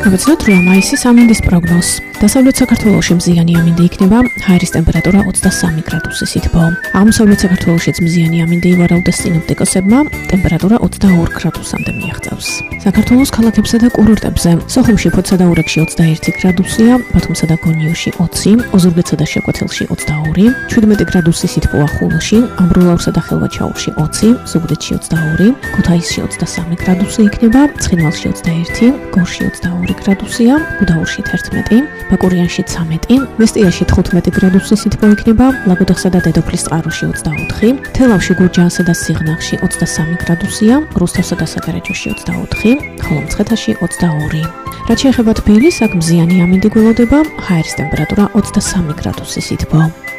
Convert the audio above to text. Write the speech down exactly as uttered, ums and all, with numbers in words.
Მოგეცნოთ რა მაისის ამინდის პროგნოზს. დასავლეთ საქართველოში მზიანი ამინდი იქნება, ჰაერის ტემპერატურა ოცდასამი გრადუსი სითბო. აღმოსავლეთ საქართველოშიც მზიანი ამინდი ივარაუდეს სინოპტიკოსებმა, ტემპერატურა ოცდაორ გრადუსამდე მიაღწევს. საქართველოს ქალაქებსა და კურორტებზე სოხუმში, ფოთსა და ურეკში ოცდაერთი გრადუსია, ბათუმსა და გონიოში ოცი, ოზურგეთსა და შეკვეთილში ოცდაორი, შვიდმეტი გრადუსი სითბოა ხულოში, ამბროლაურსა და ხელვაჩაურში ოცი, ზუგდიდში ოცდაორი, ქუთაისში ოცდასამი გრადუსი იქნება, ცხინვალში ოცდაერთი, გორში ოცდაორი გრადუსია, გუდაურში თერთმეტი, ბაკურიანში ცამეტი, მესტიაში თხუთმეტი გრადუსი სითბო იქნება, ლაგოდეხსა და დედოფლის წყაროში ოცდაოთხი, თელავში, გურჯაანსა და სიღნაღში ოცდასამი გრადუსია, რუსთავსა და საგარეჯოში ოცდაოთხი, ხოლო მცხეთაში ოცდაორი. რაც შეეხება თბილისს, აქ მზიანი ამინდი გველოდება, ჰაერის ტემპერატურა ოცდასამი გრადუსი სითბო.